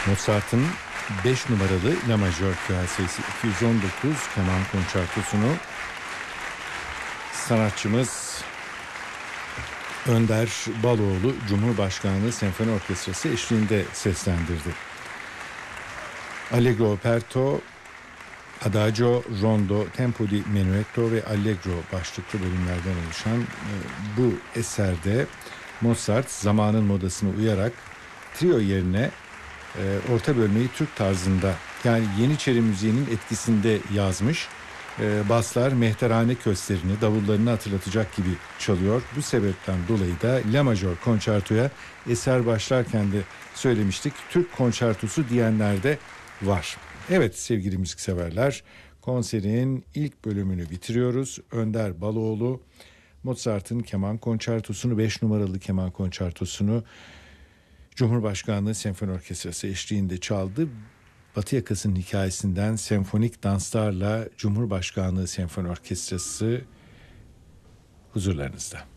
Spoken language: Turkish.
Mozart'ın 5 numaralı La Majör Piyasesi 219 keman konçertosunu sanatçımız Önder Baloğlu Cumhurbaşkanlığı Senfoni Orkestrası eşliğinde seslendirdi. Allegro aperto, Adagio, Rondo, Tempo di Menuetto ve Allegro başlıklı bölümlerden oluşan bu eserde Mozart zamanın modasına uyarak trio yerine orta bölmeyi Türk tarzında, yani Yeniçeri müziğinin etkisinde yazmış. Baslar mehterhane köstlerini, davullarını hatırlatacak gibi çalıyor. Bu sebepten dolayı da La Majör konçertoya eser başlarken de söylemiştik, Türk konçertosu diyenler de var. Evet sevgili müzikseverler, konserin ilk bölümünü bitiriyoruz. Önder Baloğlu Mozart'ın keman konçertosunu, 5 numaralı keman konçertosunu Cumhurbaşkanlığı Senfoni Orkestrası eşliğinde çaldı. Batı Yakası'nın hikayesinden senfonik danslarla Cumhurbaşkanlığı Senfoni Orkestrası huzurlarınızda.